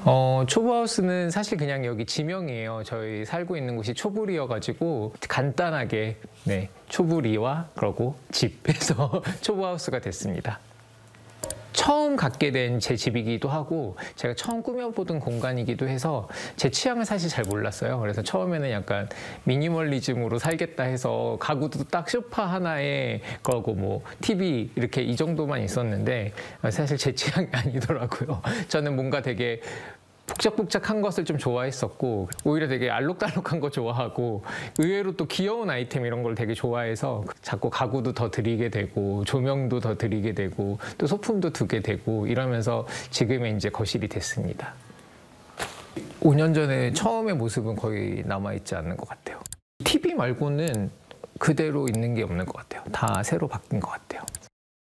초보하우스는 사실 그냥 여기 지명이에요. 저희 살고 있는 곳이 초부리여가지고 간단하게 네, 초부리와 그러고 집에서 초보하우스가 됐습니다. 처음 갖게 된 제 집이기도 하고 제가 처음 꾸며보던 공간이기도 해서 제 취향을 사실 잘 몰랐어요. 그래서 처음에는 약간 미니멀리즘으로 살겠다 해서 가구도 딱 소파 하나에 그러고 뭐 TV 이렇게 이 정도만 있었는데 사실 제 취향이 아니더라고요. 저는 뭔가 되게 복작복작한 것을 좀 좋아했었고 오히려 되게 알록달록한 거 좋아하고 의외로 또 귀여운 아이템 이런 걸 되게 좋아해서 자꾸 가구도 더 드리게 되고 조명도 더 드리게 되고 또 소품도 두게 되고 이러면서 지금의 이제 거실이 됐습니다. 5년 전에 처음의 모습은 거의 남아있지 않는 것 같아요. TV 말고는 그대로 있는 게 없는 것 같아요. 다 새로 바뀐 것 같아요.